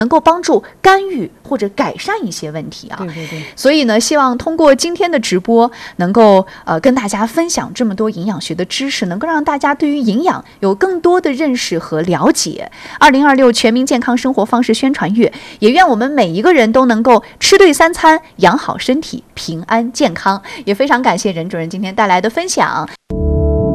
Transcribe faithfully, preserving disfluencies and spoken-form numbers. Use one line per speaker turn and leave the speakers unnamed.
能够帮助干预或者改善一些问题啊。
对对对。
所以呢，希望通过今天的直播，能够呃跟大家分享这么多营养学的知识，能够让大家对于营养有更多的认识和了解。二零二六全民健康生活方式宣传月，也愿我们每一个人都能够吃对三餐，养好身体，平安健康。也非常感谢任主任今天带来的分享。